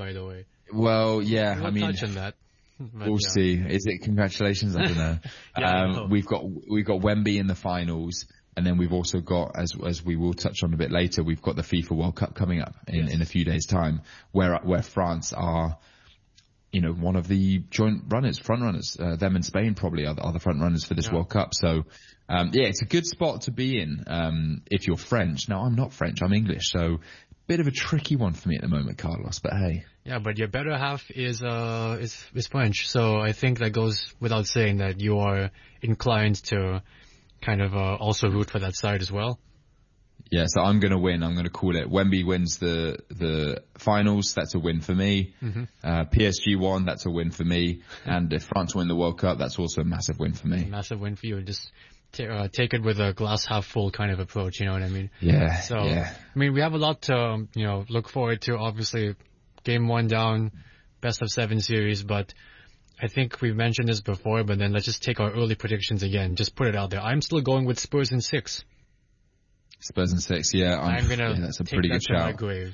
by the way. Well, yeah, We'll touch on that. But we'll see. Is it congratulations? I don't know. I know. We've got Wemby in the finals, and then we've also got, as we will touch on a bit later, we've got the FIFA World Cup coming up in a few days' time, where France are, one of the front runners. Them and Spain probably are the front runners for this World Cup. So, it's a good spot to be in if you're French. Now, I'm not French. I'm English, so bit of a tricky one for me at the moment, Carlos. But hey. Yeah, but your better half is French, so I think that goes without saying that you are inclined to kind of also root for that side as well. Yeah, so I'm going to win. I'm going to call it. Wemby wins the finals. That's a win for me. Mm-hmm. PSG won. That's a win for me. And if France win the World Cup, that's also a massive win for me. Massive win for you. Just take it with a glass half full kind of approach. You know what I mean? Yeah. So, yeah. I mean, we have a lot to look forward to. Obviously, game 1 down, best of 7 series, but I think we've mentioned this before. But then let's just take our early predictions again. Just put it out there. I'm still going with Spurs in 6. Spurs in 6, yeah. I'm gonna that's a take pretty that good to my shout. grave.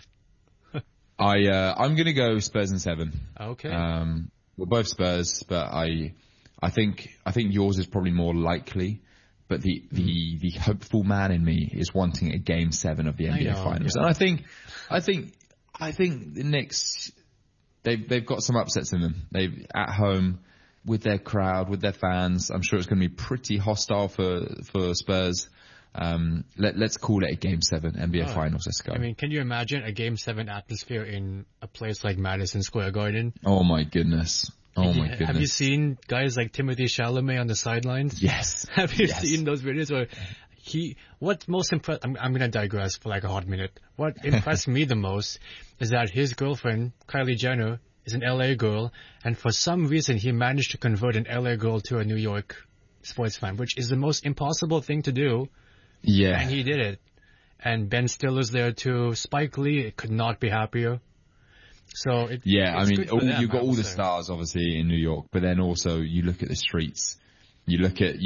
I'm gonna go Spurs in 7. Okay. We're both Spurs, but I think yours is probably more likely. But the hopeful man in me is wanting a game 7 of the NBA Finals, and I think the Knicks, they've got some upsets in them. They've at home with their crowd, with their fans. I'm sure it's going to be pretty hostile for Spurs. Let's call it a game 7 NBA Finals. Let's go. I mean, can you imagine a game 7 atmosphere in a place like Madison Square Garden? Oh my goodness. Oh my goodness. Have you seen guys like Timothée Chalamet on the sidelines? Yes. Have you seen those videos where what's most impressed, I'm going to digress for like a hot minute. What impressed me the most is that his girlfriend, Kylie Jenner, is an LA girl, and for some reason he managed to convert an LA girl to a New York sports fan, which is the most impossible thing to do. Yeah. And he did it. And Ben Stiller's there too. Spike Lee could not be happier. So you've got all the stars obviously in New York, but then also you look at the streets, you look at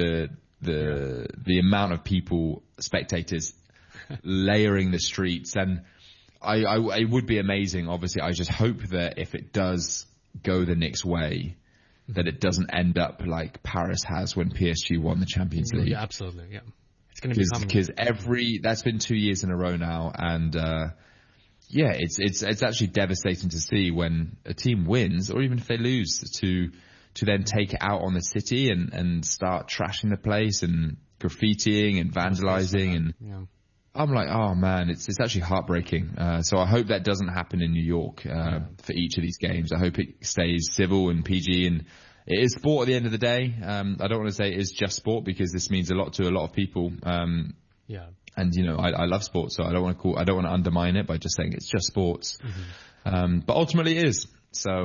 the amount of people, spectators, layering the streets, and it would be amazing. Obviously, I just hope that if it does go the Knicks' way, that it doesn't end up like Paris has when PSG won the Champions League. Yeah, absolutely. Yeah, it's going to become because that's been 2 years in a row now, and. Yeah, it's actually devastating to see when a team wins, or even if they lose, to then take it out on the city and start trashing the place and graffitiing and vandalizing, and I'm like, oh man, it's actually heartbreaking. So I hope that doesn't happen in New York for each of these games. I hope it stays civil and PG, and it is sport at the end of the day. I don't want to say it is just sport, because this means a lot to a lot of people. And I love sports, so I don't want to undermine it by just saying it's just sports. Mm-hmm. But ultimately it is. So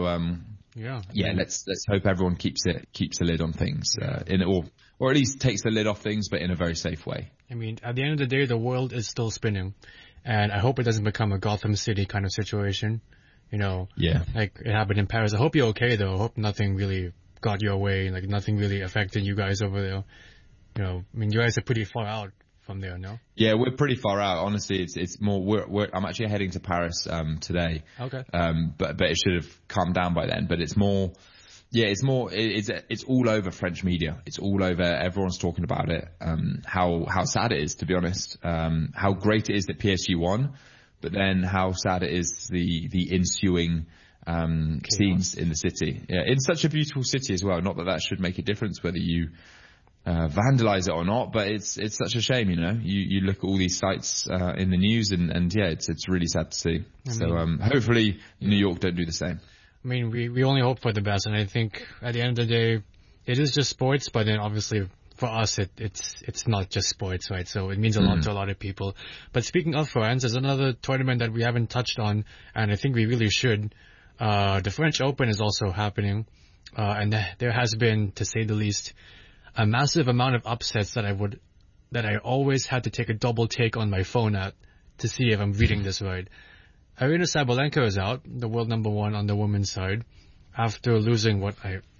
let's hope everyone keeps a lid on things, or at least takes the lid off things, but in a very safe way. I mean, at the end of the day, the world is still spinning, and I hope it doesn't become a Gotham City kind of situation. Like it happened in Paris. I hope you're okay though. I hope nothing really got your way, like nothing really affected you guys over there. I mean, you guys are pretty far out from there, no? Yeah, we're pretty far out. Honestly, it's more. I'm actually heading to Paris today. Okay. But it should have calmed down by then. But it's more. Yeah, it's all over French media. It's all over. Everyone's talking about it. How sad it is, to be honest. How great it is that PSG won, but then how sad it is the ensuing scenes in the city. Yeah, in such a beautiful city as well. Not that should make a difference whether you vandalize it or not, but it's such a shame, you look at all these sites in the news, and it's really sad to see. Hopefully New York don't do the same. I mean, we only hope for the best, and I think at the end of the day, it is just sports, but then obviously for us, it's not just sports, right? So it means a lot to a lot of people. But speaking of France, there's another tournament that we haven't touched on, and I think we really should. The French Open is also happening, and there has been, to say the least, a massive amount of upsets that I always had to take a double take on my phone at to see if I'm reading this right. Aryna Sabalenka is out, the world number 1 on the women's side, after losing what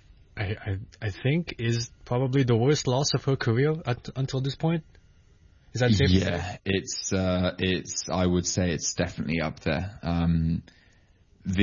I think is probably the worst loss of her career until this point. Is that safe to say? Yeah, I would say it's definitely up there.